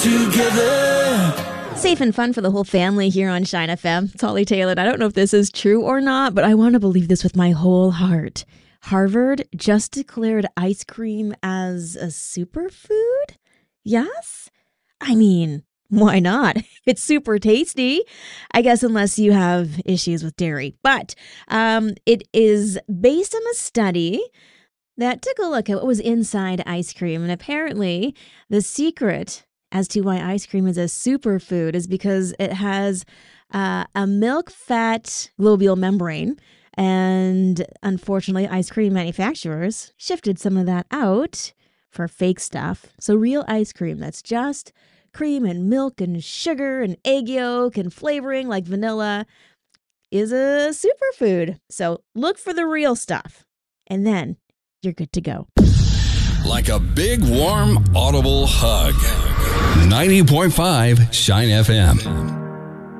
Together. Safe and fun for the whole family here on Shine FM. It's Holly Taylor. I don't know if this is true or not, but I want to believe this with my whole heart. Harvard just declared ice cream as a superfood? Yes? I mean, why not? It's super tasty. I guess unless you have issues with dairy. But it is based on a study that took a look at what was inside ice cream. And apparently the secret as to why ice cream is a superfood is because it has a milk-fat globule membrane. And unfortunately, ice cream manufacturers shifted some of that out for fake stuff. So real ice cream that's just cream and milk and sugar and egg yolk and flavoring like vanilla is a superfood. So look for the real stuff, and then you're good to go. Like a big, warm, audible hug. 90.5 Shine FM.